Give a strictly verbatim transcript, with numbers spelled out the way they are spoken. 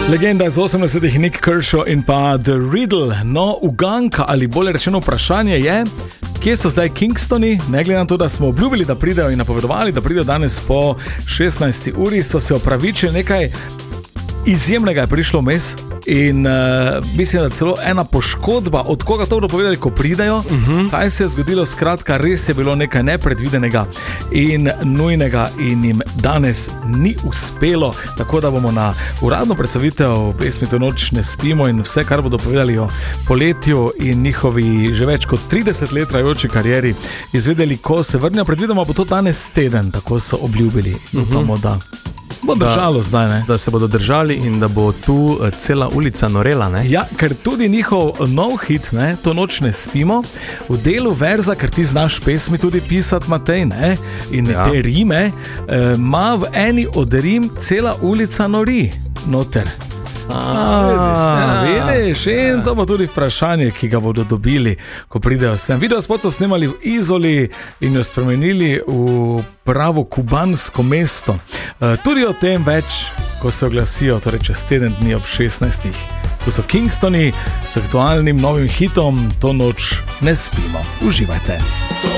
Legenda iz osemdesetih, Nick Kershaw in pa The Riddle. No, uganka ali bolje rečeno vprašanje je, kje so zdaj Kingstoni? Ne glede na to, da smo obljubili, da pridejo in napovedovali, da pridejo danes po šestnajsti uri, so se opravičili, nekaj izjemnega je prišlo vmes. In uh, mislim, da celo ena poškodba, od koga to bodo povedali, ko pridejo, uh-huh. kaj se je zgodilo, skratka, res je bilo nekaj nepredvidenega in nujnega in jim danes ni uspelo, tako da bomo na uradno predstavitev pesmi To noč ne spimo in vse, kar bodo povedali o poletju in njihovi že več kot trideset let trajajoči karieri, izvedeli, ko se vrnijo. Predvidoma bo to danes teden, tako so obljubili. Uh-huh. Upamo, da bo držalo zdaj, ne? Da se bodo držali in da bo tu cela ulica norela, ne? Ja, ker tudi njihov nov hit, ne, To noč ne spimo, v delu verza, ker ti znaš pesmi tudi pisati, Matej, ne, in ja. te rime, ima v eni od rim cela ulica nori noter. A, vidiš, in to bo tudi vprašanje, ki ga bodo dobili, ko pridejo sem. Video spot so snemali v Izoli in jo spremenili v pravo kubansko mesto. E, tudi o tem več, ko se oglasijo, torej čez teden dni ob šestnajstih. Tu so Kingstoni z aktualnim novim hitom To noč ne spimo. Uživajte.